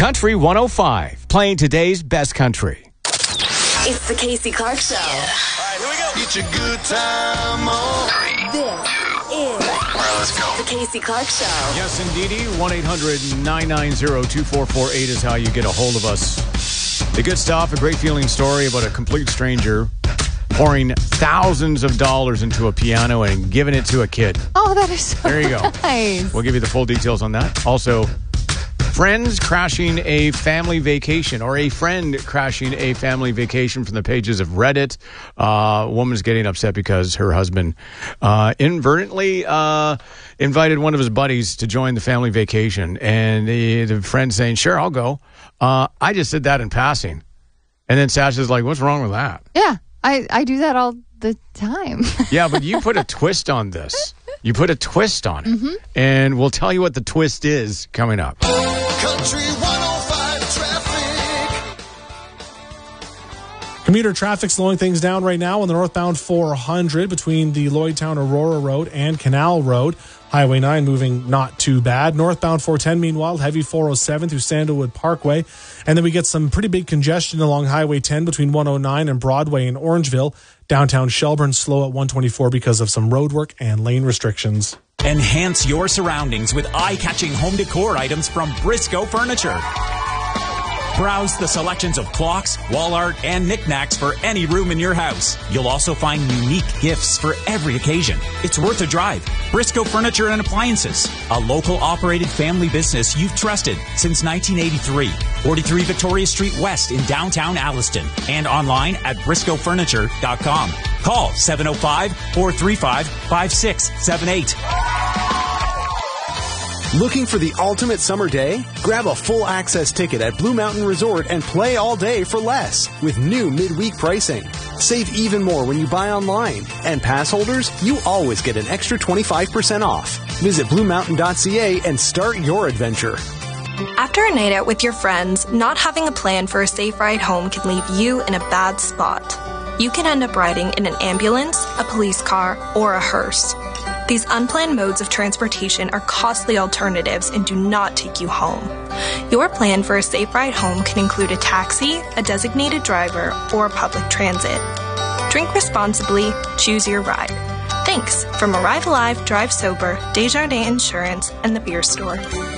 Country 105, playing today's best country. It's the Casey Clark Show. All right, here we go. Get your good time on. This is All right, let's go. the Casey Clark Show. Yes, indeedy. 1-800-990-2448 is how you get a hold of us. The good stuff, a great feeling story about a complete stranger pouring thousands of dollars into a piano and giving it to a kid. Oh, that is so There you go. nice. We'll give you the full details on that. Also, friends crashing a family vacation, or a friend crashing a family vacation from the pages of Reddit. A woman's getting upset because her husband inadvertently invited one of his buddies to join the family vacation. And the friend's saying, sure, I'll go. I just did that in passing. And then Sasha's like, what's wrong with that? Yeah, I do that all the time. Yeah, but you put a twist on this. You put a twist on it. And we'll tell you what the twist is coming up. Country 105 traffic. Commuter traffic slowing things down right now on the northbound 400 between the Lloydtown Aurora Road and Canal Road. Highway 9 moving not too bad. Northbound 410, meanwhile, heavy 407 through Sandalwood Parkway. And then we get some pretty big congestion along Highway 10 between 109 and Broadway in Orangeville. Downtown Shelburne slow at 124 because of some road work and lane restrictions. Enhance your surroundings with eye-catching home decor items from Briscoe Furniture. Browse the selections of clocks, wall art, and knickknacks for any room in your house. You'll also find unique gifts for every occasion. It's worth a drive. Briscoe Furniture and Appliances, a local operated family business you've trusted since 1983. 43 Victoria Street West in downtown Alliston, and online at briscoefurniture.com. Call 705-435-5678. Looking for the ultimate summer day? Grab a full access ticket at Blue Mountain Resort and play all day for less with new midweek pricing. Save even more when you buy online. And pass holders, you always get an extra 25% off. Visit BlueMountain.ca and start your adventure. After a night out with your friends, not having a plan for a safe ride home can leave you in a bad spot. You can end up riding in an ambulance, a police car, or a hearse. These unplanned modes of transportation are costly alternatives and do not take you home. Your plan for a safe ride home can include a taxi, a designated driver, or public transit. Drink responsibly, choose your ride. Thanks from Arrive Alive, Drive Sober, Desjardins Insurance, and the Beer Store.